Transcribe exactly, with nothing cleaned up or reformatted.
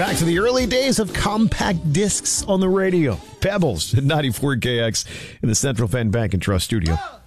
Back to the early days of compact discs on the radio. Pebbles at ninety-four K X in the Central Penn Bank and Trust studio.